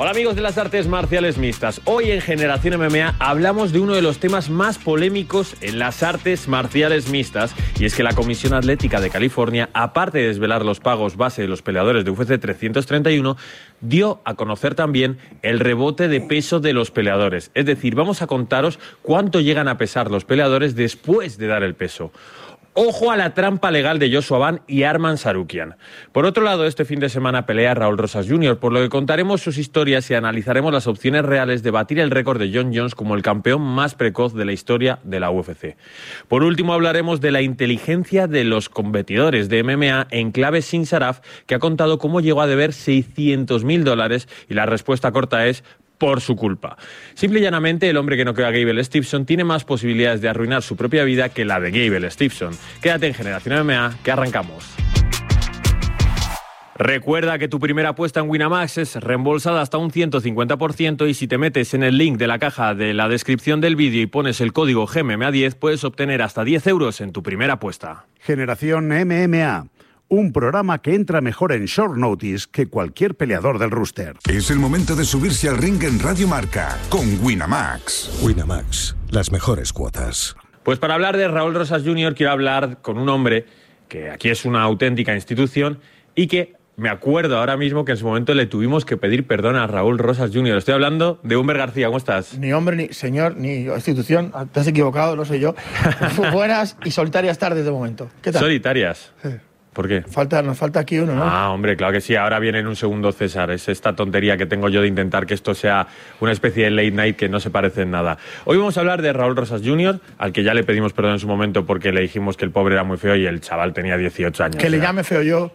Hola amigos de las artes marciales mixtas. Hoy en Generación MMA hablamos de uno de los temas más polémicos en las artes marciales mixtas, y es que la Comisión Atlética de California, aparte de desvelar los pagos base de los peleadores de UFC 331, dio a conocer también el rebote de peso de los peleadores. Es decir, vamos a contaros cuánto llegan a pesar los peleadores después de dar el peso. Ojo a la trampa legal de Joshua Van y Arman Tsarukyan. Por otro lado, este fin de semana pelea Raúl Rosas Jr., por lo que contaremos sus historias y analizaremos las opciones reales de batir el récord de Jon Jones como el campeón más precoz de la historia de la UFC. Por último, hablaremos de la inteligencia de los competidores de MMA en clave Sin Saraf, que ha contado cómo llegó a deber $600.000, y la respuesta corta es: por su culpa. Simple y llanamente, el hombre que noqueó a Gable Stevenson tiene más posibilidades de arruinar su propia vida que la de Gable Stevenson. Quédate en Generación MMA, que arrancamos. Recuerda que tu primera apuesta en Winamax es reembolsada hasta un 150%, y si te metes en el link de la caja de la descripción del vídeo y pones el código GMMA10, puedes obtener hasta 10 euros en tu primera apuesta. Generación MMA. Un programa que entra mejor en short notice que cualquier peleador del roster. Es el momento de subirse al ring en Radio Marca con Winamax. Winamax, las mejores cuotas. Pues para hablar de Raúl Rosas Jr. quiero hablar con un hombre que aquí es una auténtica institución y que me acuerdo ahora mismo que en su momento le tuvimos que pedir perdón a Raúl Rosas Jr. Estoy hablando de Humber García. ¿Cómo estás? Ni hombre, ni señor, ni institución. Te has equivocado, no soy yo. Buenas y solitarias tardes de momento. ¿Qué tal? Solitarias. Sí. ¿Por qué? Nos falta aquí uno, ¿no? Ah, hombre, claro que sí. Ahora viene en un segundo César. Es esta tontería que tengo yo de intentar que esto sea una especie de late night que no se parece en nada. Hoy vamos a hablar de Raúl Rosas Jr., al que ya le pedimos perdón en su momento porque le dijimos que el pobre era muy feo y el chaval tenía 18 años. Que le llame feo yo.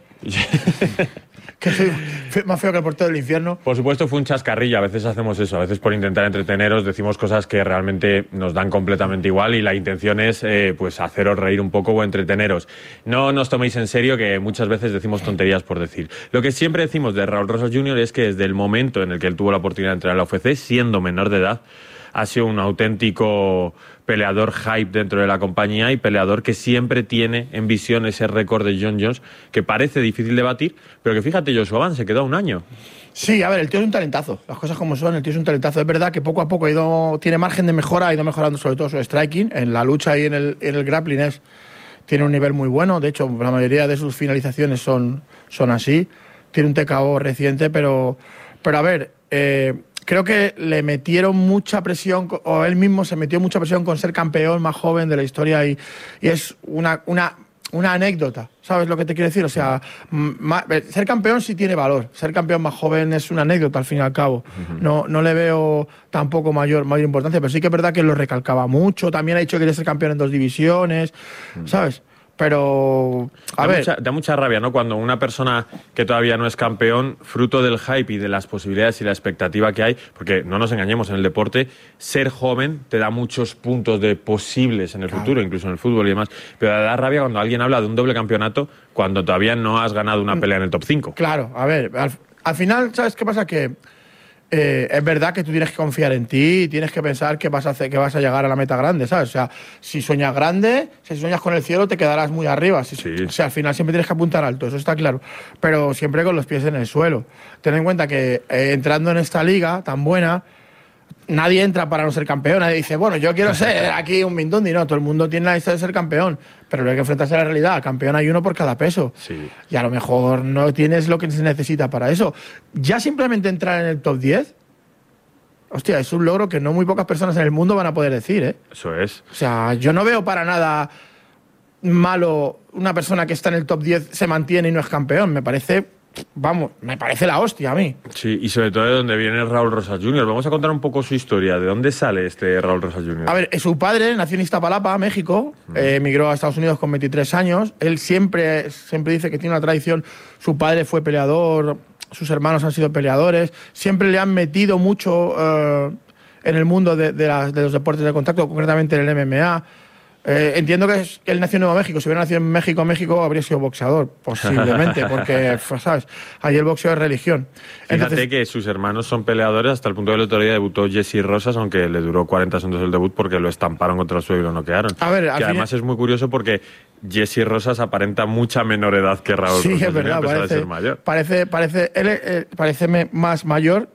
Que soy más feo que el portero del infierno. Por supuesto, fue un chascarrillo. A veces hacemos eso. A veces por intentar entreteneros decimos cosas que realmente nos dan completamente igual, y la intención es pues haceros reír un poco o entreteneros. No nos toméis en serio, que muchas veces decimos tonterías por decir. Lo que siempre decimos de Raúl Rosas Jr. es que desde el momento en el que él tuvo la oportunidad de entrar a la UFC, siendo menor de edad, ha sido un auténtico peleador hype dentro de la compañía, y peleador que siempre tiene en visión ese récord de Jon Jones, que parece difícil de batir, pero que fíjate, Joshua Van se quedó a un año. Sí, a ver, el tío es un talentazo. Las cosas como son, el tío es un talentazo. Es verdad que poco a poco tiene margen de mejora, ha ido mejorando sobre todo su striking. En la lucha y en el grappling tiene un nivel muy bueno. De hecho, la mayoría de sus finalizaciones son así. Tiene un TKO reciente, pero a ver... creo que le metieron mucha presión, o él mismo se metió mucha presión con ser campeón más joven de la historia, y es una anécdota, ¿sabes lo que te quiero decir? O sea, ser campeón sí tiene valor, ser campeón más joven es una anécdota al fin y al cabo. No le veo tampoco mayor importancia, pero sí que es verdad que lo recalcaba mucho. También ha dicho que quiere ser campeón en 2 divisiones, ¿sabes? Pero, da mucha rabia, ¿no? Cuando una persona que todavía no es campeón, fruto del hype y de las posibilidades y la expectativa que hay, porque no nos engañemos, en el deporte, ser joven te da muchos puntos de posibles en el futuro, incluso en el fútbol y demás. Pero da rabia cuando alguien habla de un doble campeonato cuando todavía no has ganado una pelea en el top 5. Claro, a ver, al final, ¿sabes qué pasa? Que es verdad que tú tienes que confiar en ti y tienes que pensar que vas a llegar a la meta grande, ¿sabes? O sea, si sueñas grande, si sueñas con el cielo, te quedarás muy arriba. Sí. O sea, al final siempre tienes que apuntar alto, eso está claro. Pero siempre con los pies en el suelo. Ten en cuenta que entrando en esta liga tan buena, nadie entra para no ser campeón. Nadie dice, bueno, yo quiero ser aquí un Mindundi. No, todo el mundo tiene la lista de ser campeón. Pero no hay que enfrentarse a la realidad. Campeón hay uno por cada peso. Sí. Y a lo mejor no tienes lo que se necesita para eso. Ya simplemente entrar en el top 10, hostia, es un logro que no muy pocas personas en el mundo van a poder decir, ¿eh? Eso es. O sea, yo no veo para nada malo una persona que está en el top 10 se mantiene y no es campeón. Me parece la hostia a mí. Sí, y sobre todo de dónde viene Raúl Rosas Jr. Vamos a contar un poco su historia. ¿De dónde sale este Raúl Rosas Jr.? A ver, su padre nació en Iztapalapa, México, emigró a Estados Unidos con 23 años. Él siempre dice que tiene una tradición. Su padre fue peleador, sus hermanos han sido peleadores. Siempre le han metido mucho en el mundo de los deportes de contacto, concretamente en el MMA. Entiendo que él nació en Nuevo México. Si hubiera nacido en México habría sido boxeador, posiblemente, porque, ¿sabes? Allí el boxeo es religión. Fíjate que sus hermanos son peleadores, hasta el punto de que el otro día debutó Jesse Rosas, aunque le duró 40 segundos el debut porque lo estamparon contra el suelo y lo noquearon. A ver, que además es muy curioso porque Jesse Rosas aparenta mucha menor edad que Raúl Rosas. Sí, es verdad, a pesar de ser mayor. Parece más mayor.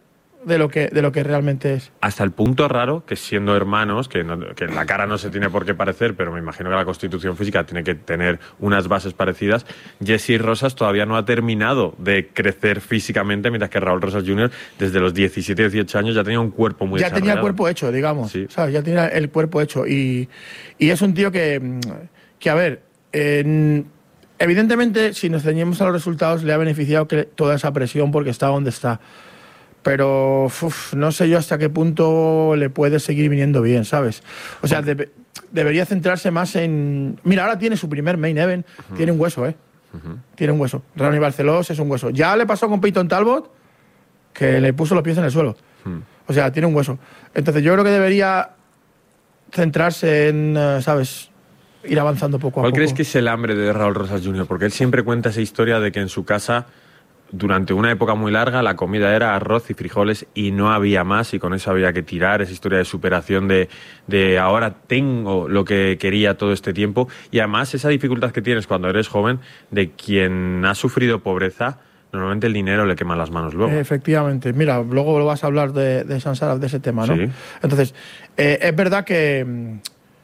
de lo que realmente es. Hasta el punto raro que siendo hermanos, que la cara no se tiene por qué parecer, pero me imagino que la constitución física tiene que tener unas bases parecidas, Jesse Rosas todavía no ha terminado de crecer físicamente, mientras que Raúl Rosas Jr. desde los 17, 18 años ya tenía un cuerpo muy desarrollado. Ya tenía el cuerpo hecho, digamos, sí. ¿sabes? Ya tenía el cuerpo hecho y es un tío que a ver, evidentemente si nos ceñimos a los resultados le ha beneficiado que toda esa presión porque está donde está. Pero no sé yo hasta qué punto le puede seguir viniendo bien, ¿sabes? O sea, debería centrarse más en... Mira, ahora tiene su primer main event, tiene un hueso, Tiene un hueso. Ronnie Barcelos es un hueso. Ya le pasó con Peyton Talbot, que le puso los pies en el suelo. O sea, tiene un hueso. Entonces yo creo que debería centrarse en, ¿sabes?, ir avanzando poco a poco. ¿Cuál crees que es el hambre de Raúl Rosas Jr.? Porque él siempre cuenta esa historia de que en su casa, durante una época muy larga, la comida era arroz y frijoles y no había más, y con eso había que tirar. Esa historia de superación de ahora tengo lo que quería todo este tiempo. Y además esa dificultad que tienes cuando eres joven, de quien ha sufrido pobreza, normalmente el dinero le quema las manos luego. Efectivamente. Mira, luego lo vas a hablar de Sansaraf, de ese tema, ¿no? Sí. Entonces, es verdad que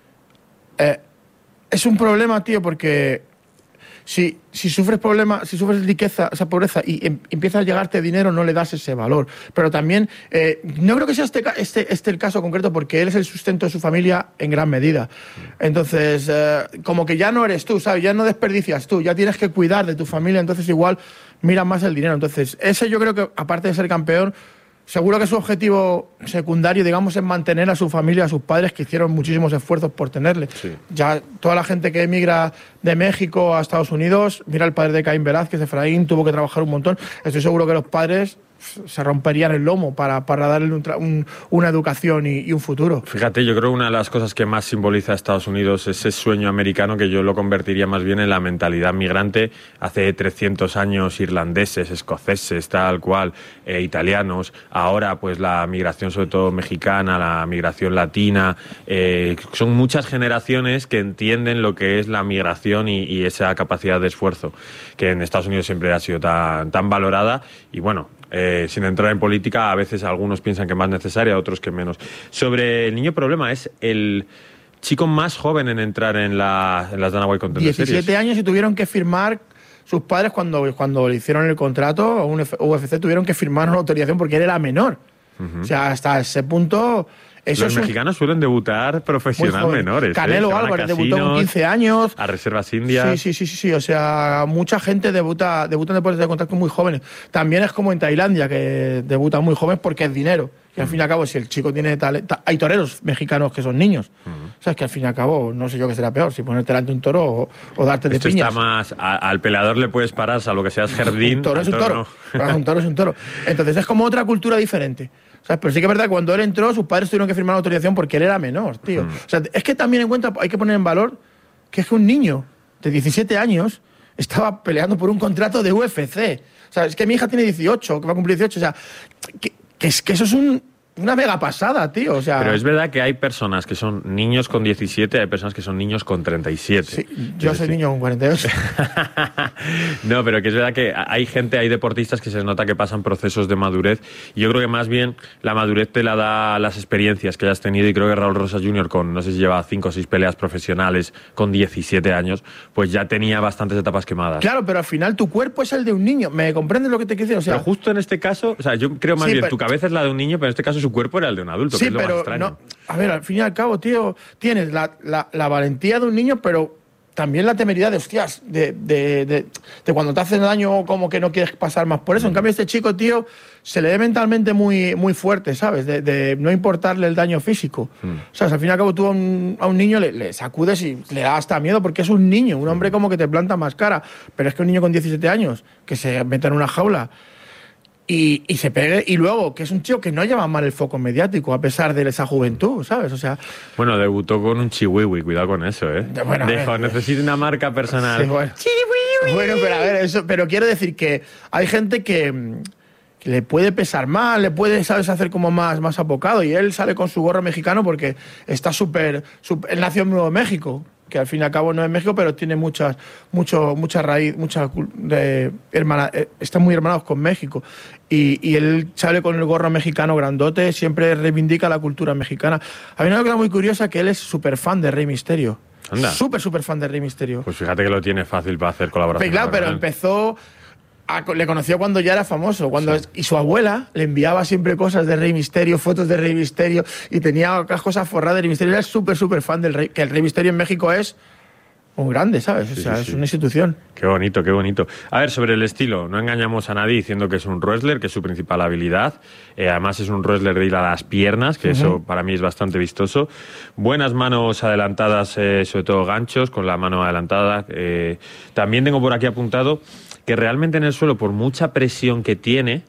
es un problema, tío, porque si sufres problemas, si sufres riqueza, esa pobreza, y empieza a llegarte dinero, no le das ese valor. Pero también, no creo que sea este el caso concreto, porque él es el sustento de su familia en gran medida. Entonces, como que ya no eres tú, ¿sabes? Ya no desperdicias tú, ya tienes que cuidar de tu familia, entonces igual miras más el dinero. Entonces, ese yo creo que, aparte de ser campeón, seguro que su objetivo secundario, digamos, es mantener a su familia, a sus padres, que hicieron muchísimos esfuerzos por tenerle. Sí. Ya toda la gente que emigra de México a Estados Unidos, mira el padre de Caín Velázquez, Efraín, tuvo que trabajar un montón. Estoy seguro que los padres se romperían el lomo para darle una educación y un futuro. Fíjate, yo creo que una de las cosas que más simboliza a Estados Unidos es ese sueño americano, que yo lo convertiría más bien en la mentalidad migrante. Hace 300 años irlandeses, escoceses, tal cual, italianos. Ahora pues la migración sobre todo mexicana, la migración latina. Son muchas generaciones que entienden lo que es la migración y esa capacidad de esfuerzo, que en Estados Unidos siempre ha sido tan valorada. Y bueno, sin entrar en política, a veces algunos piensan que más necesaria, otros que menos. Sobre el niño problema, es el chico más joven en entrar en las Dana White Contender Series. 17 años y tuvieron que firmar, sus padres cuando le hicieron el contrato a un UFC, tuvieron que firmar una autorización porque él era menor. O sea, hasta ese punto... Los mexicanos suelen debutar profesional menores. Canelo Álvarez debutó con 15 años. A reservas indias. Sí. O sea, mucha gente debuta en deportes de contacto muy jóvenes. También es como en Tailandia, que debutan muy jóvenes porque es dinero. Y al fin y al cabo, si el chico tiene talento... Hay toreros mexicanos que son niños. O sea, es que al fin y al cabo, no sé yo qué será peor, si ponerte delante un toro o darte de piñas. Está más... Al peleador le puedes parar, salvo que seas jardín. Un toro es un toro. No. Un toro es un toro. Entonces es como otra cultura diferente. ¿Sabes? Pero sí que es verdad que cuando él entró, sus padres tuvieron que firmar una autorización porque él era menor, tío. O sea, es que también en cuenta hay que poner en valor que es que un niño de 17 años estaba peleando por un contrato de UFC. O sea, es que mi hija tiene 18, que va a cumplir 18. O sea, que eso es una mega pasada, tío. O sea, pero es verdad que hay personas que son niños con 17, hay personas que son niños con 37. Sí, yo soy niño con 48. No, pero que es verdad que hay deportistas que se nota que pasan procesos de madurez. Y yo creo que más bien la madurez te la da las experiencias que hayas tenido. Y creo que Raúl Rosas Jr., con no sé si lleva 5 o 6 peleas profesionales con 17 años, pues ya tenía bastantes etapas quemadas. Claro, pero al final tu cuerpo es el de un niño. ¿Me comprendes lo que te quiero decir? O sea, pero justo en este caso, o sea, yo creo más bien tu cabeza es la de un niño, pero en este caso su cuerpo era el de un adulto, sí, que es lo pero más extraño. No, a ver, al fin y al cabo, tío, tienes la valentía de un niño, pero también la temeridad de, hostias, de cuando te hacen daño, como que no quieres pasar más por eso. En cambio, este chico, tío, se le ve mentalmente muy, muy fuerte, ¿sabes? De no importarle el daño físico. O sea, al fin y al cabo, tú a un niño le sacudes y le da hasta miedo porque es un niño, un hombre como que te planta más cara. Pero es que un niño con 17 años, que se mete en una jaula y se pegue, y luego que es un tío que no lleva mal el foco mediático a pesar de esa juventud, ¿sabes? O sea, bueno, debutó con un chihuihui, cuidado con eso, ¿eh? Bueno, dijo, necesito una marca personal. Sí, bueno. Bueno, pero a ver, eso, pero quiero decir que hay gente que le puede pesar más, le puede, ¿sabes?, hacer como más apocado, y él sale con su gorro mexicano porque está súper... Él nació en Nuevo México. que al fin y al cabo no es México, pero tiene mucha raíz, están muy hermanados con México. Y él sale con el gorro mexicano grandote, siempre reivindica la cultura mexicana. A mí una cosa muy curiosa, que él es súper fan de Rey Mysterio. Anda. Súper fan de Rey Mysterio. Pues fíjate que lo tiene fácil para hacer colaboraciones. Claro, pero empezó... le conoció cuando ya era famoso, y su abuela le enviaba siempre cosas de Rey Mysterio, fotos de Rey Mysterio, y tenía las cosas forradas de Rey Mysterio. Era súper fan del Rey, que el Rey Mysterio en México es un grande, ¿sabes? Es una institución. Qué bonito, qué bonito. A ver, sobre el estilo, no engañamos a nadie diciendo que es un wrestler, que es su principal habilidad. Además es un wrestler de ir a las piernas, que eso para mí es bastante vistoso. Buenas manos adelantadas, sobre todo ganchos, con la mano adelantada. También tengo por aquí apuntado que realmente en el suelo, por mucha presión que tiene,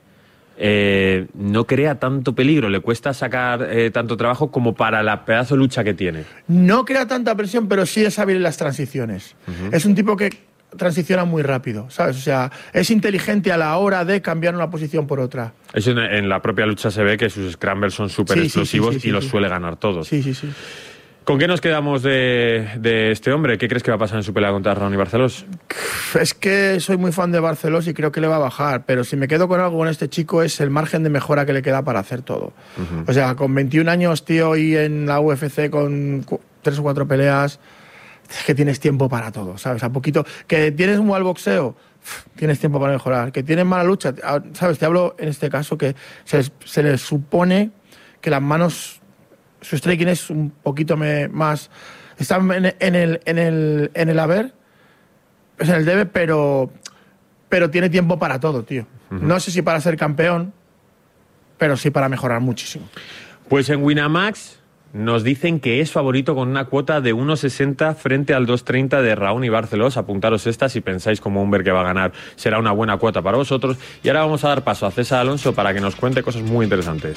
no crea tanto peligro, le cuesta sacar tanto trabajo como para la pedazo de lucha que tiene. No crea tanta presión, pero sí es hábil en las transiciones. Es un tipo que transiciona muy rápido, ¿sabes? O sea, es inteligente a la hora de cambiar una posición por otra. Eso en la propia lucha se ve que sus scrambles son súper explosivos y los suele ganar todos. Sí. ¿Con qué nos quedamos de este hombre? ¿Qué crees que va a pasar en su pelea contra Ronnie Barcelós? Es que soy muy fan de Barcelós y creo que le va a bajar, pero si me quedo con algo con este chico es el margen de mejora que le queda para hacer todo. O sea, con 21 años, tío, y en la UFC con 3 o 4 peleas, es que tienes tiempo para todo, ¿sabes? A poquito. Que tienes un mal boxeo, tienes tiempo para mejorar. Que tienes mala lucha, ¿sabes? Te hablo en este caso que se le supone que las manos... Su striking es un poquito más... Está en el haber, es en el debe, pero tiene tiempo para todo, tío. No sé si para ser campeón, pero sí para mejorar muchísimo. Pues en Winamax nos dicen que es favorito con una cuota de 1,60 frente al 2,30 de Ronnie Barcelós. Apuntaros esta si pensáis como Humber que va a ganar. Será una buena cuota para vosotros. Y ahora vamos a dar paso a César Alonso para que nos cuente cosas muy interesantes.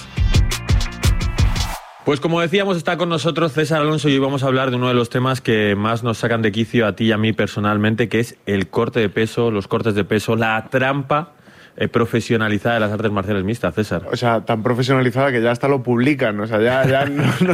Pues como decíamos, está con nosotros César Alonso y hoy vamos a hablar de uno de los temas que más nos sacan de quicio a ti y a mí personalmente, que es el corte de peso, los cortes de peso, la trampa profesionalizada de las artes marciales mixtas, César. O sea, tan profesionalizada que ya hasta lo publican, o sea, ya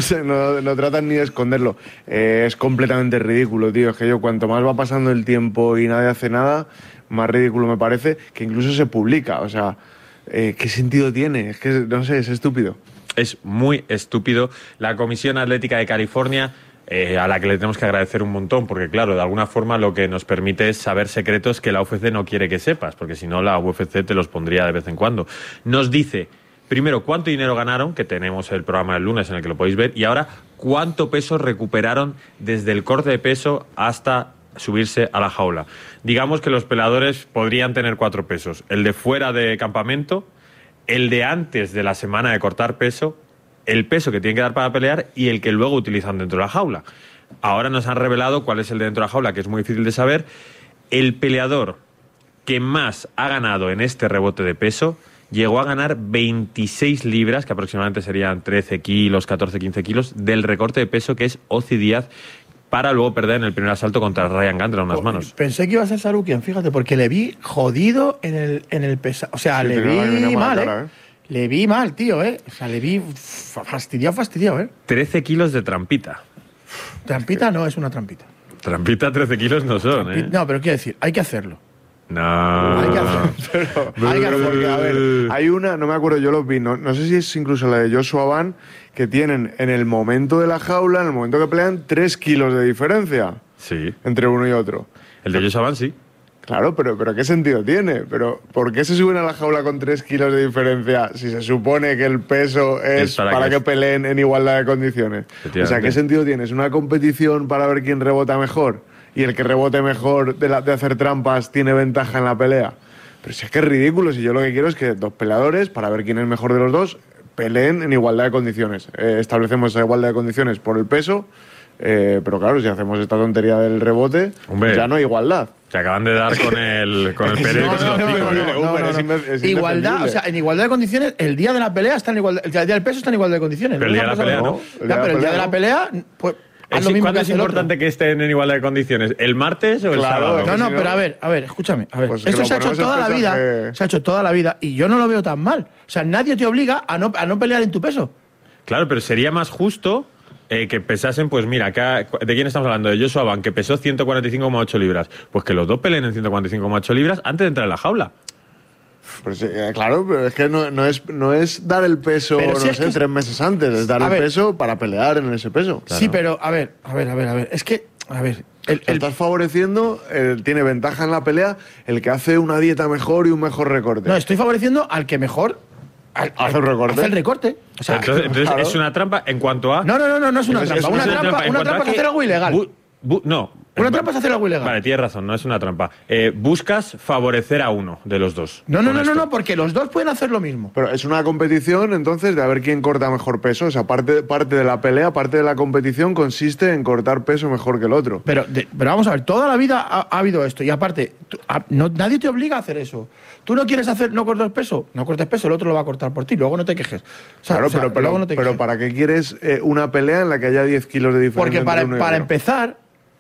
no tratan ni de esconderlo. Es completamente ridículo, tío. Es que cuanto más va pasando el tiempo y nadie hace nada, más ridículo me parece que incluso se publica. O sea, ¿qué sentido tiene? Es que, no sé, es estúpido. Es muy estúpido. La Comisión Atlética de California, a la que le tenemos que agradecer un montón, porque claro, de alguna forma lo que nos permite es saber secretos que la UFC no quiere que sepas, porque si no la UFC te los pondría de vez en cuando. Nos dice, primero, cuánto dinero ganaron, que tenemos el programa del lunes en el que lo podéis ver, y ahora, cuánto peso recuperaron desde el corte de peso hasta subirse a la jaula. Digamos que los peleadores podrían tener 4 pesos. El de fuera de campamento, el de antes de la semana de cortar peso, el peso que tienen que dar para pelear y el que luego utilizan dentro de la jaula. Ahora nos han revelado cuál es el de dentro de la jaula, que es muy difícil de saber. El peleador que más ha ganado en este rebote de peso llegó a ganar 26 libras, que aproximadamente serían 13 kilos, 14, 15 kilos, del recorte de peso que es Ozzy Díaz, para luego perder en el primer asalto contra Ryan Gandra unas manos. Pensé que iba a ser Sarukian, fíjate, porque le vi jodido en el pesado. O sea, sí, le vi mal, cara, Le vi mal, tío, O sea, le vi fastidiado, 13 kilos de trampita. Trampita no es una trampita. Trampita 13 kilos no son, No, pero quiero decir, hay que hacerlo. No. Hay que hacerlo. Hay que hacerlo. Porque, a ver, hay una, no me acuerdo, yo los vi, no sé si es incluso la de Joshua Van, que tienen en el momento de la jaula, en el momento que pelean, 3 kilos de diferencia. Sí. Entre uno y otro. El de Joshua Van, sí. Claro, pero ¿qué sentido tiene? Pero ¿por qué se suben a la jaula con 3 kilos de diferencia si se supone que el peso es para que peleen en igualdad de condiciones? O sea, ¿qué sentido tiene? ¿Es una competición para ver quién rebota mejor? Y el que rebote mejor de hacer trampas tiene ventaja en la pelea. Pero si es que es ridículo, si yo lo que quiero es que 2 peleadores, para ver quién es mejor de los dos, peleen en igualdad de condiciones. Establecemos esa igualdad de condiciones por el peso, pero claro, si hacemos esta tontería del rebote, hombre, ya no hay igualdad. Te acaban de dar con el periódico. No. Igualdad, o sea, en igualdad de condiciones, el día de la pelea está en igualdad, el día del peso está en igualdad de condiciones. Pero el día de la pelea no. Pero el día de la pelea, pues... ¿Cuándo es importante que estén en igualdad de condiciones? ¿El martes o el sábado? No, pero a ver, escúchame. A ver, pues esto se ha hecho toda la vida. Se ha hecho toda la vida y yo no lo veo tan mal. O sea, nadie te obliga a no pelear en tu peso. Claro, pero sería más justo que pesasen, pues mira, acá, ¿de quién estamos hablando? De Joshua Ban, que pesó 145,8 libras. Pues que los dos peleen en 145,8 libras antes de entrar en la jaula. Pues claro, pero es que no es dar el peso, pero no sé, 3 meses antes, es dar el peso para pelear en ese peso. Claro. Sí, pero a ver, es que, estás favoreciendo, tiene ventaja en la pelea el que hace una dieta mejor y un mejor recorte. No, estoy favoreciendo al que mejor hace el recorte. O sea, entonces claro. Es una trampa en cuanto a... No es una trampa. Una trampa es hacer algo ilegal. Una trampa es hacer algo ilegal. Vale, tienes razón, no es una trampa. Buscas favorecer a uno de los dos. No, porque los dos pueden hacer lo mismo. Pero es una competición, entonces, de a ver quién corta mejor peso. O sea, parte de la pelea, parte de la competición consiste en cortar peso mejor que el otro. Pero vamos a ver, toda la vida ha habido esto. Y aparte, nadie te obliga a hacer eso. Tú no quieres no cortes peso, el otro lo va a cortar por ti. Luego no te quejes. Pero ¿para qué quieres una pelea en la que haya 10 kilos de diferencia? Porque para empezar...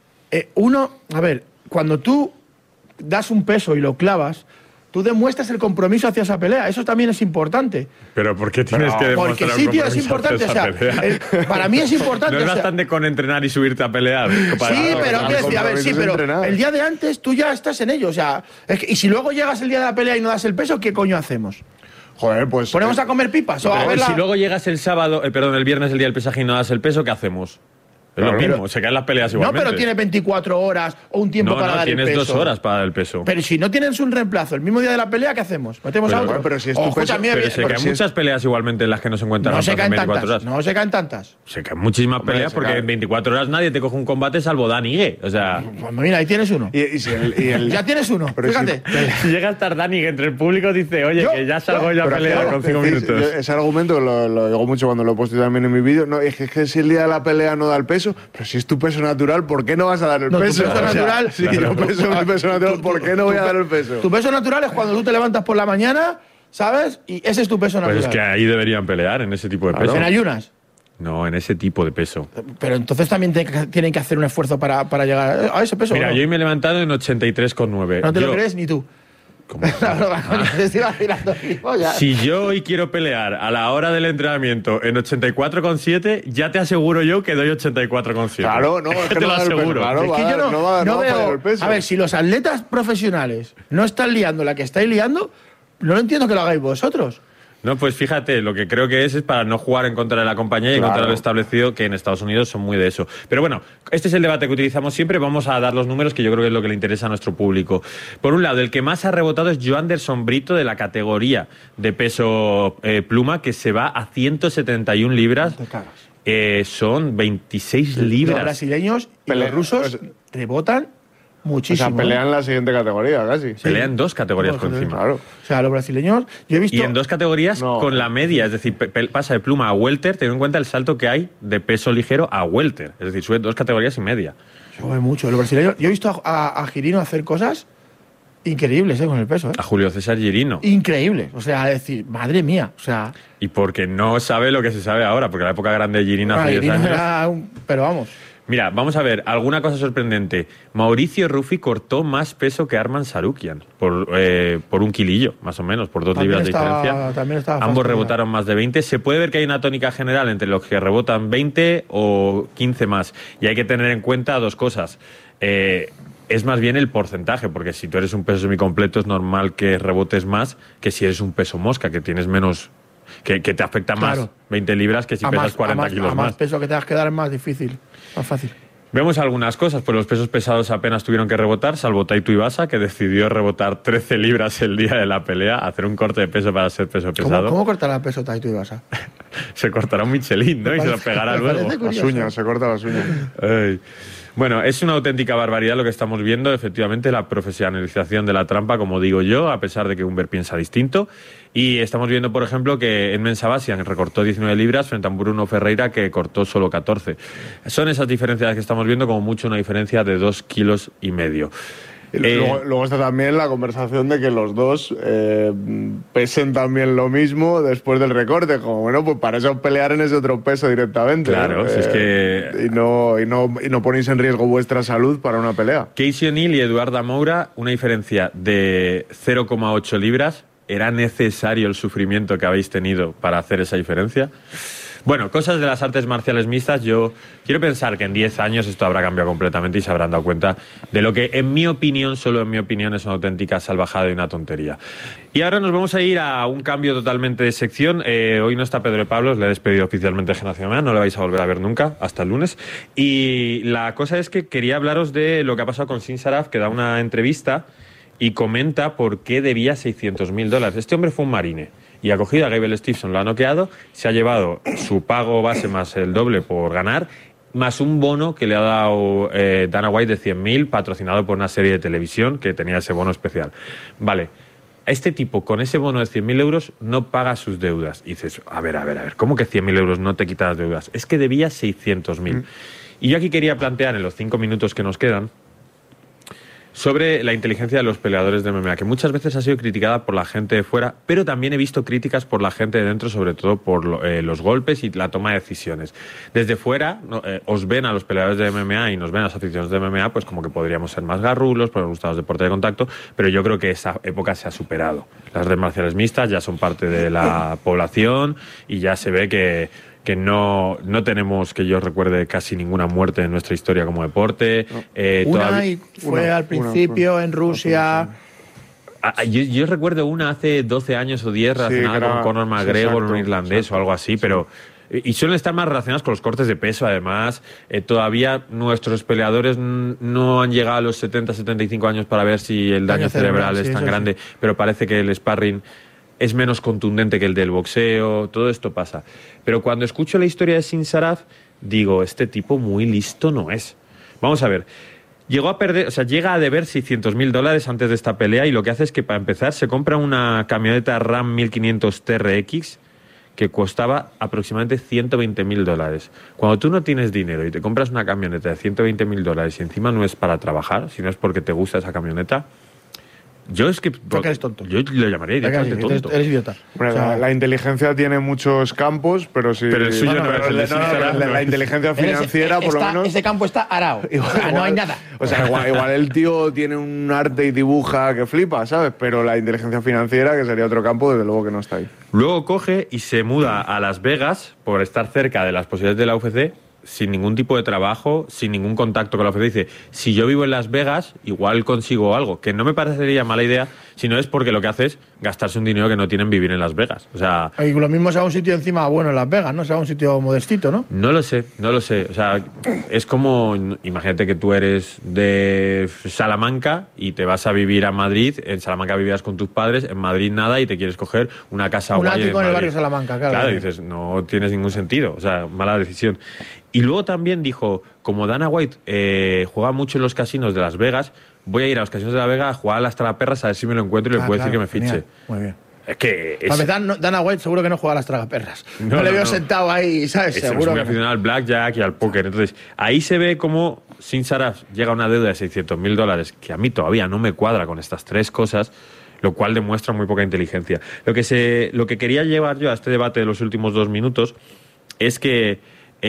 cuando tú das un peso y lo clavas, tú demuestras el compromiso hacia esa pelea. Eso también es importante. ¿Pero por qué tienes que demostrar porque sí, tío, es importante. O sea, para mí es importante. No es bastante con entrenar y subirte a pelear. Pero el día de antes tú ya estás en ello. O sea, y si luego llegas el día de la pelea y no das el peso, ¿qué coño hacemos? Joder, pues... ¿Ponemos a comer pipas? Si luego llegas el viernes, el día del pesaje, y no das el peso, ¿qué hacemos? Es lo mismo, se caen las peleas igualmente. No, pero tiene 24 horas o un tiempo para dar el peso. No, tienes 2 horas para dar el peso. Pero si no tienes un reemplazo el mismo día de la pelea, ¿qué hacemos? ¿Metemos a otro? Pero si es tu peso... Pero se caen muchas peleas igualmente en las que no se encuentran en 24 horas. No se caen tantas. Se caen muchísimas peleas porque en 24 horas nadie te coge un combate salvo Dan Ige. O sea... Pues mira, ahí tienes uno. Ya tienes uno, fíjate. Si llega a estar Dan Ige entre el público, dice, oye, que ya salgo yo a pelear con 5 minutos. Ese argumento lo digo mucho cuando lo he puesto también en mi vídeo. No, es que si el día de la pelea no da el peso, pero si es tu peso natural, ¿por qué no vas a dar el peso? Tu peso natural, sí, claro. Mi peso natural, ¿por qué no voy a dar el peso? Tu peso natural es cuando tú te levantas por la mañana, ¿sabes? Y ese es tu peso natural. Pues es que ahí deberían pelear, en ese tipo de peso. ¿En ayunas? No, en ese tipo de peso. Pero entonces también tienen que hacer un esfuerzo para llegar a ese peso. Mira, yo hoy me he levantado en 83,9. No te lo crees ni tú. Si yo hoy quiero pelear a la hora del entrenamiento en 84,7, ya te aseguro yo que doy 84,7. Claro, no, es que te lo aseguro. Claro, es que yo no veo el peso. A ver, si los atletas profesionales no están liando la que estáis liando, no lo entiendo que lo hagáis vosotros. No, pues fíjate, lo que creo que es para no jugar en contra de la compañía y en contra de lo establecido, que en Estados Unidos son muy de eso. Pero bueno, este es el debate que utilizamos siempre. Vamos a dar los números, que yo creo que es lo que le interesa a nuestro público. Por un lado, el que más ha rebotado es Joanderson Brito, de la categoría de peso pluma, que se va a 171 libras. Te cagas. Son 26 libras. Los brasileños y los rusos rebotan muchísimo. O sea, pelean la siguiente categoría, casi. Sí. Pelean 2 categorías por encima. Claro. O sea, los brasileños, yo he visto... Y en 2 categorías con la media, es decir, pasa de pluma a welter, teniendo en cuenta el salto que hay de peso ligero a welter. Es decir, sube 2 categorías y media. Sube mucho. Los brasileños... Yo he visto a Girino hacer cosas increíbles, con el peso. A Julio César Girino. Increíbles. O sea, decir, madre mía. O sea... Y porque no sabe lo que se sabe ahora, porque la época grande de Girino hace 10 años... Pero vamos... Mira, vamos a ver, alguna cosa sorprendente. Mauricio Ruffi cortó más peso que Arman Sarukian, por 1 kilillo, más o menos, por 2 libras de diferencia. Ambos rebotaron más de 20. Se puede ver que hay una tónica general entre los que rebotan 20 o 15 más. Y hay que tener en cuenta 2 cosas. Es más bien el porcentaje, porque si tú eres un peso semicompleto es normal que rebotes más que si eres un peso mosca, que tienes menos... Que te afecta más 20 libras que si pesas 40 kilos más. A más peso que tengas que dar es más difícil, más fácil. Vemos algunas cosas, pues los pesos pesados apenas tuvieron que rebotar, salvo Taito Ibasa, que decidió rebotar 13 libras el día de la pelea, hacer un corte de peso para ser peso pesado. ¿Cómo cortará peso Taito Ibasa? Se cortará un Michelin, ¿no? Y se lo pegará luego. Las uñas, se corta las uñas. Ay. Bueno, es una auténtica barbaridad lo que estamos viendo, efectivamente, la profesionalización de la trampa, como digo yo, a pesar de que Humbert piensa distinto. Y estamos viendo, por ejemplo, que Edmen Sabasian recortó 19 libras frente a Bruno Ferreira, que cortó solo 14. Son esas diferencias que estamos viendo, como mucho una diferencia de 2,5 kilos. Luego está también la conversación de que los dos pesen también lo mismo después del recorte, como bueno, pues para eso pelear en ese otro peso directamente. Claro, si es que... Y no ponéis en riesgo vuestra salud para una pelea. Casey O'Neill y Eduarda Moura, una diferencia de 0,8 libras. ¿Era necesario el sufrimiento que habéis tenido para hacer esa diferencia? Bueno, cosas de las artes marciales mixtas. Yo quiero pensar que en 10 años esto habrá cambiado completamente y se habrán dado cuenta de lo que, en mi opinión, solo en mi opinión, es una auténtica salvajada y una tontería. Y ahora nos vamos a ir a un cambio totalmente de sección. Hoy no está Pedro de Pablos, le he despedido oficialmente de Generación MMA, no le vais a volver a ver nunca, hasta el lunes. Y la cosa es que quería hablaros de lo que ha pasado con Sin Saraf, que da una entrevista y comenta por qué debía $600.000. Este hombre fue un marine y ha cogido a Gable Stevenson, lo ha noqueado, se ha llevado su pago base más el doble por ganar, más un bono que le ha dado Dana White de 100.000, patrocinado por una serie de televisión que tenía ese bono especial. Vale, este tipo con ese bono de 100.000 euros no paga sus deudas. Y dices, a ver, ¿cómo que 100.000 euros no te quita las deudas? Es que debía 600.000. Y yo aquí quería plantear, en los 5 minutos que nos quedan, sobre la inteligencia de los peleadores de MMA, que muchas veces ha sido criticada por la gente de fuera, pero también he visto críticas por la gente de dentro, sobre todo por los golpes y la toma de decisiones. Desde fuera os ven a los peleadores de MMA y nos ven a las aficiones de MMA, pues como que podríamos ser más garrulos, podríamos gustar los deportes de contacto, pero yo creo que esa época se ha superado. Las artes marciales mixtas ya son parte de la población y ya se ve que no tenemos, que yo recuerde, casi ninguna muerte en nuestra historia como deporte. Fue al principio en Rusia. Yo recuerdo una hace 12 años o 10 relacionada con Conor McGregor, un irlandés o algo así, pero... Y suelen estar más relacionadas con los cortes de peso, además. Todavía nuestros peleadores no han llegado a los 70, 75 años para ver si el daño cerebral es tan grande, pero parece que el sparring es menos contundente que el del boxeo, todo esto pasa. Pero cuando escucho la historia de Sin Saraf, digo, este tipo muy listo no es. Vamos a ver, llega a deber $600.000 antes de esta pelea y lo que hace es que, para empezar, se compra una camioneta Ram 1500 TRX que costaba aproximadamente $120.000. Cuando tú no tienes dinero y te compras una camioneta de $120.000 y encima no es para trabajar, sino es porque te gusta esa camioneta, yo es que... Porque eres tonto. Yo lo llamaría directamente tonto. Eres idiota. Bueno, la inteligencia tiene muchos campos, pero sí... Pero el suyo no es la inteligencia financiera, por lo menos... Ese campo está arao. No hay nada. O sea, igual el tío tiene un arte y dibuja que flipa, ¿sabes? Pero la inteligencia financiera, que sería otro campo, desde luego que no está ahí. Luego coge y se muda a Las Vegas por estar cerca de las posibilidades de la UFC, sin ningún tipo de trabajo, sin ningún contacto con la UFC. Dice, si yo vivo en Las Vegas, igual consigo algo, que no me parecería mala idea, sino es porque lo que hace es gastarse un dinero que no tienen vivir en Las Vegas. O sea... Y lo mismo se va a un sitio encima bueno en Las Vegas, ¿no? Se va a un sitio modestito, ¿no? No lo sé. O sea, es como, imagínate que tú eres de Salamanca y te vas a vivir a Madrid. En Salamanca vivías con tus padres, en Madrid nada, y te quieres coger una casa guay. Un ático en el barrio Salamanca, claro. Claro, dices, no tienes ningún sentido. O sea, mala decisión. Y luego también dijo, como Dana White juega mucho en los casinos de Las Vegas, voy a ir a los casinos de Las Vegas a jugar a las tragaperras a ver si me lo encuentro y le puedo decir que me fiche. Genial. Muy bien. Es que... Para empezar, Dana White seguro que no juega a las tragaperras. No le veo sentado ahí, ¿sabes? Seguro. Es muy aficionado al blackjack y al póker. Entonces, ahí se ve cómo Sin Saraf llega a una deuda de $600.000, que a mí todavía no me cuadra con estas tres cosas, lo cual demuestra muy poca inteligencia. Lo que quería llevar yo a este debate de los últimos 2 minutos es que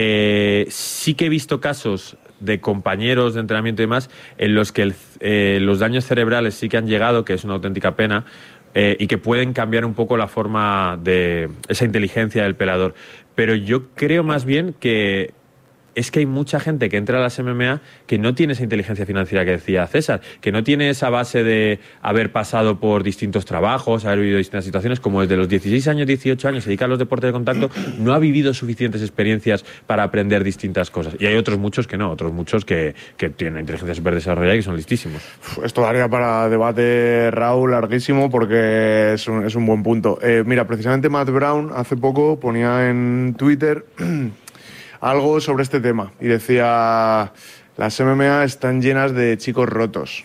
sí que he visto casos de compañeros de entrenamiento y demás en los que los daños cerebrales sí que han llegado, que es una auténtica pena, y que pueden cambiar un poco la forma de esa inteligencia del peleador. Pero yo creo más bien que es que hay mucha gente que entra a las MMA que no tiene esa inteligencia financiera que decía César, que no tiene esa base de haber pasado por distintos trabajos, haber vivido distintas situaciones, como desde los 16 años, 18 años se dedica a los deportes de contacto, no ha vivido suficientes experiencias para aprender distintas cosas. Y hay otros muchos que no, otros muchos que tienen inteligencia súper desarrollada y que son listísimos. Esto daría para debate, Raúl, larguísimo, porque es un buen punto. Mira, precisamente Matt Brown hace poco ponía en Twitter algo sobre este tema y decía, las MMA están llenas de chicos rotos.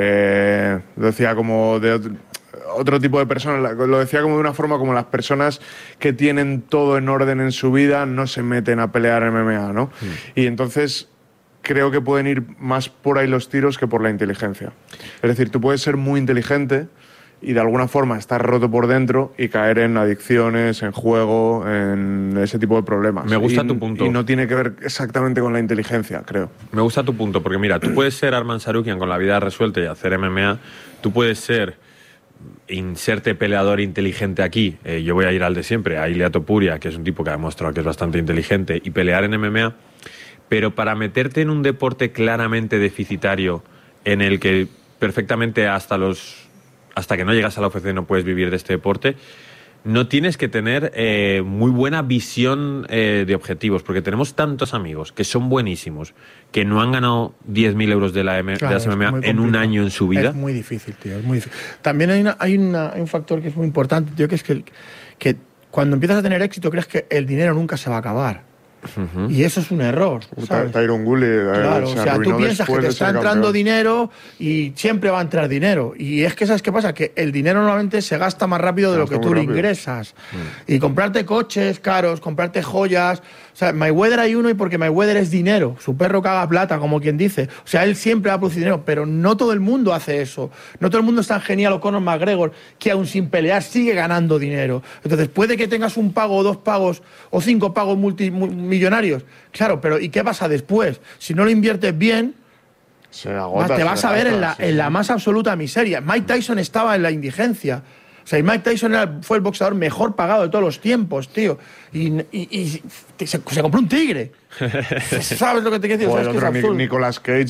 Decía como de otro tipo de personas, lo decía como de una forma como las personas que tienen todo en orden en su vida no se meten a pelear MMA, ¿no? Y entonces creo que pueden ir más por ahí los tiros que por la inteligencia. Es decir, tú puedes ser muy inteligente y de alguna forma estar roto por dentro y caer en adicciones, en juego, en ese tipo de problemas. Me gusta tu punto. Y no tiene que ver exactamente con la inteligencia, creo. Me gusta tu punto, porque mira, tú puedes ser Arman Sarukian con la vida resuelta y hacer MMA, tú puedes ser inserte peleador inteligente aquí. Yo voy a ir al de siempre, a Ilia Topuria, que es un tipo que ha demostrado que es bastante inteligente, y pelear en MMA. Pero para meterte en un deporte claramente deficitario, en el que perfectamente hasta que no llegas a la UFC no puedes vivir de este deporte, no tienes que tener muy buena visión de objetivos, porque tenemos tantos amigos que son buenísimos, que no han ganado 10.000 euros de las MMA en un año en su vida. Es muy difícil, tío, es muy difícil. También hay un factor que es muy importante, tío, que es que cuando empiezas a tener éxito crees que el dinero nunca se va a acabar. Uh-huh. Y eso es un error, ¿sabes? Tyron Woodley, claro, o sea, tú piensas que te está entrando dinero y siempre va a entrar dinero. Y es que, ¿sabes qué pasa? Que el dinero normalmente se gasta más rápido de lo que tú le ingresas. Y comprarte coches caros, comprarte joyas... O sea, Mayweather hay uno y porque Mayweather es dinero. Su perro caga plata, como quien dice. O sea, él siempre va a producir dinero, pero no todo el mundo hace eso. No todo el mundo es tan genial o Conor McGregor que aún sin pelear sigue ganando dinero. Entonces, puede que tengas un pago o 2 pagos o 5 pagos millonarios. Claro, pero ¿y qué pasa después? Si no lo inviertes bien, te vas a ver en la más absoluta miseria. Mike Tyson estaba en la indigencia. O sea, y Mike Tyson fue el boxeador mejor pagado de todos los tiempos, tío. Y se compró un tigre. ¿Sabes lo que te quiero decir? Bueno, o sea, pero Nicolas Cage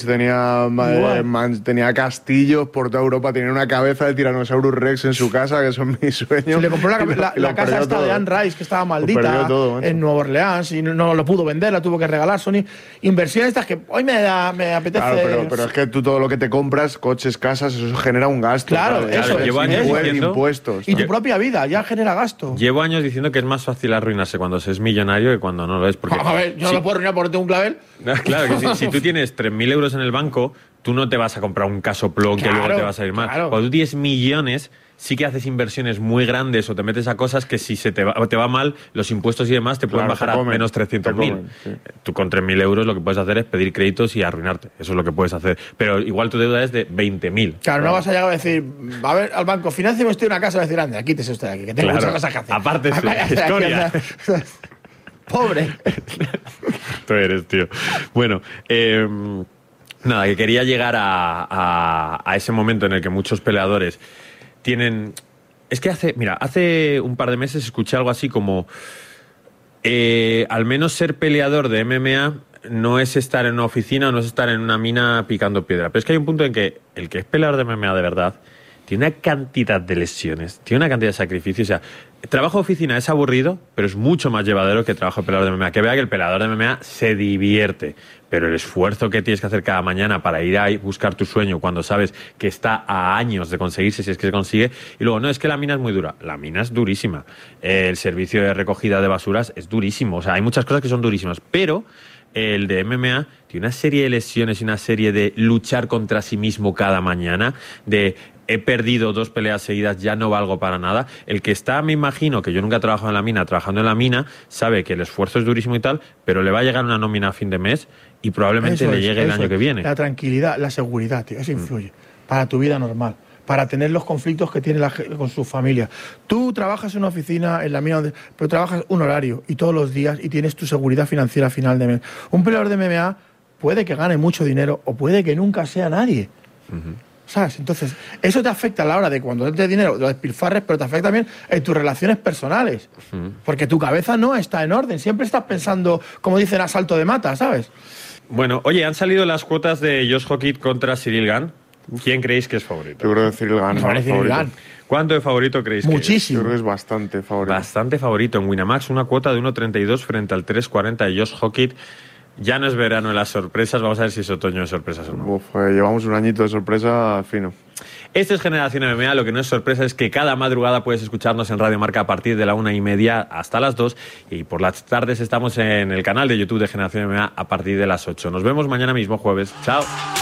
tenía castillos por toda Europa, tenía una cabeza de Tyrannosaurus Rex en su casa, que son mis sueños. Se le compró la casa esta de Anne Rice, que estaba maldita, en Nueva Orleans, y no lo pudo vender, la tuvo que regalar. Son inversiones estas que hoy me apetece... Claro, pero es que tú todo lo que te compras, coches, casas, eso genera un gasto. Claro, eso es. Llevo años diciendo, impuestos. Y tu propia vida ya genera gasto. Llevo años diciendo que es más fácil arruinarse cuando se es millonario que cuando no lo es. Porque a ver, yo no me puedo arruinar por un clavel. Claro, que si tú tienes 3.000 euros en el banco, tú no te vas a comprar un casoplón que luego te va a salir mal. Claro. Cuando tú tienes millones, sí que haces inversiones muy grandes o te metes a cosas que si te va mal, los impuestos y demás te pueden bajar a menos 300.000. Sí. Tú con 3.000 euros lo que puedes hacer es pedir créditos y arruinarte. Eso es lo que puedes hacer. Pero igual tu deuda es de 20.000. Claro, no vas a llegar a decir, a ver, al banco, financiame usted una casa, y decir, ande, quítese usted de aquí, que tengo muchas cosas que hacer. Aparte es historia. Pobre. Tú eres, tío. Bueno, nada, que quería llegar a ese momento en el que muchos peleadores tienen... Es que hace un par de meses escuché algo así como al menos ser peleador de MMA no es estar en una oficina o no es estar en una mina picando piedra. Pero es que hay un punto en que el que es peleador de MMA de verdad tiene una cantidad de lesiones, tiene una cantidad de sacrificios. O sea, trabajo de oficina es aburrido, pero es mucho más llevadero que el trabajo de peleador de MMA. Que vea que el peleador de MMA se divierte, pero el esfuerzo que tienes que hacer cada mañana para ir a buscar tu sueño cuando sabes que está a años de conseguirse, si es que se consigue. Y luego, no, es que la mina es muy dura. La mina es durísima. El servicio de recogida de basuras es durísimo. O sea, hay muchas cosas que son durísimas, pero el de MMA tiene una serie de lesiones y una serie de luchar contra sí mismo cada mañana, de he perdido 2 peleas seguidas, ya no valgo para nada. El que está, me imagino, que yo nunca he trabajado en la mina, trabajando en la mina, sabe que el esfuerzo es durísimo y tal, pero le va a llegar una nómina a fin de mes y probablemente le llegue el año que viene. La tranquilidad, la seguridad, tío, eso influye para tu vida normal, para tener los conflictos que tiene con su familia. Tú trabajas en una oficina, en la mina, pero trabajas un horario y todos los días y tienes tu seguridad financiera a final de mes. Un peleador de MMA puede que gane mucho dinero o puede que nunca sea nadie. ¿Sabes? Entonces, eso te afecta a la hora de cuando te dinero, lo despilfarres, pero te afecta también en tus relaciones personales. Porque tu cabeza no está en orden. Siempre estás pensando, como dicen, a salto de mata, ¿sabes? Bueno, oye, han salido las cuotas de Josh Hockett contra Cyril Gane. ¿Quién creéis que es favorito? Yo creo que Cyril Gane. ¿Cuánto de favorito creéis Muchísimo. que es? Yo creo que es bastante favorito. Bastante favorito. En Winamax, una cuota de 1.32 frente al 3.40 de Josh Hockett. Ya no es verano de las sorpresas, vamos a ver si es otoño de sorpresas o no. Llevamos un añito de sorpresa fino. Esto es Generación MMA, lo que no es sorpresa es que cada madrugada puedes escucharnos en Radio Marca a partir de la 1:30 hasta las 2 y por las tardes estamos en el canal de YouTube de Generación MMA a partir de las 8. Nos vemos mañana mismo jueves. Chao.